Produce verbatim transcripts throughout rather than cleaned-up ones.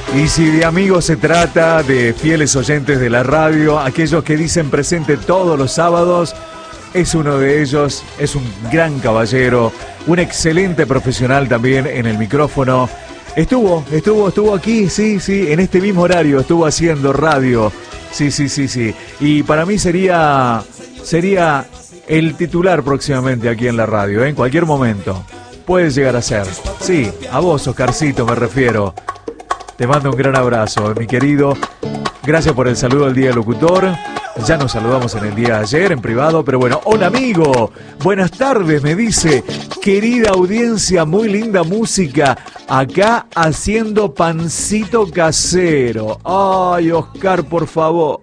Y si de amigos se trata, de fieles oyentes de la radio, aquellos que dicen presente todos los sábados, es uno de ellos, es un gran caballero, un excelente profesional también en el micrófono. Estuvo, estuvo, estuvo aquí, sí, sí, en este mismo horario, estuvo haciendo radio. Sí, sí, sí, sí. Y para mí sería, sería el titular próximamente aquí en la radio, ¿eh? En cualquier momento. Puede llegar a ser. Sí, a vos, Oscarcito, me refiero. Te mando un gran abrazo, mi querido. Gracias por el saludo al Día del Locutor. Ya nos saludamos en el día de ayer, en privado, pero bueno. Hola, amigo. Buenas tardes, me dice. Querida audiencia, muy linda música. Acá haciendo pancito casero. Ay, Oscar, por favor.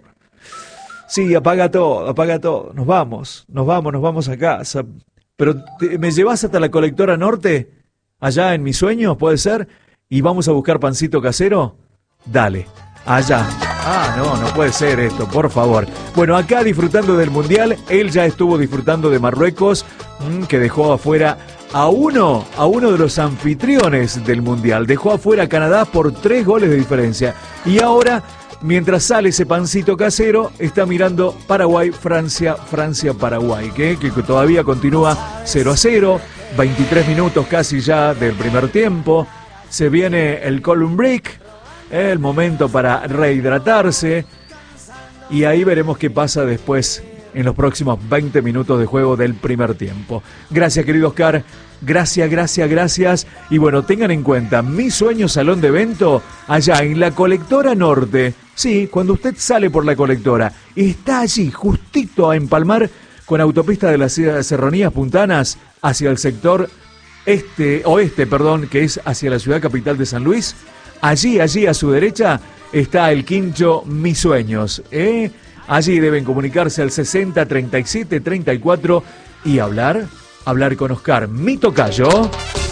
Sí, apaga todo, apaga todo. Nos vamos, nos vamos, nos vamos a casa. Pero, te, ¿me llevas hasta la colectora norte? Allá en mis sueños, ¿puede ser? ¿Y vamos a buscar pancito casero? Dale, allá. Ah, no, no puede ser esto, por favor. Bueno, acá disfrutando del Mundial, él ya estuvo disfrutando de Marruecos, mmm, que dejó afuera a uno, a uno de los anfitriones del Mundial. Dejó afuera a Canadá por tres goles de diferencia. Y ahora, mientras sale ese pancito casero, está mirando Paraguay, Francia, Francia, Paraguay, que, que todavía continúa cero a cero, veintitrés minutos casi ya del primer tiempo. Se viene el column break, el momento para rehidratarse, y ahí veremos qué pasa después en los próximos veinte minutos de juego del primer tiempo. Gracias, querido Oscar, gracias, gracias, gracias. Y bueno, tengan en cuenta, Mi Sueño Salón de Evento, allá en la Colectora Norte. Sí, cuando usted sale por la Colectora, está allí, justito a empalmar con autopista de las Serranías Puntanas hacia el sector Este, oeste, perdón, que es hacia la ciudad capital de San Luis. Allí, allí a su derecha está el quincho Mis Sueños, ¿eh? Allí deben comunicarse al sesenta, treinta y siete, treinta y cuatro y hablar, hablar con Oscar, mi tocayo.